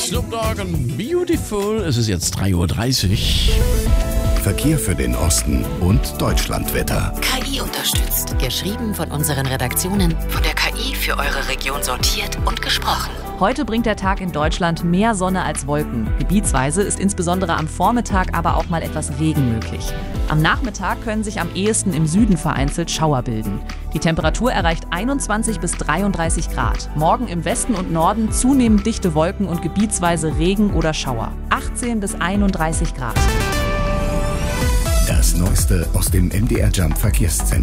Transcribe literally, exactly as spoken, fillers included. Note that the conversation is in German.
Snoop Dogg und Beautiful. Es ist jetzt drei Uhr dreißig. Verkehr für den Osten und Deutschlandwetter. K I unterstützt. Geschrieben von unseren Redaktionen. Von der K I für eure Region sortiert und gesprochen. Heute bringt der Tag in Deutschland mehr Sonne als Wolken. Gebietsweise ist insbesondere am Vormittag aber auch mal etwas Regen möglich. Am Nachmittag können sich am ehesten im Süden vereinzelt Schauer bilden. Die Temperatur erreicht einundzwanzig bis dreiunddreißig Grad. Morgen im Westen und Norden zunehmend dichte Wolken und gebietsweise Regen oder Schauer. achtzehn bis einunddreißig Grad. Das Neueste aus dem M D R Jump Verkehrszentrum.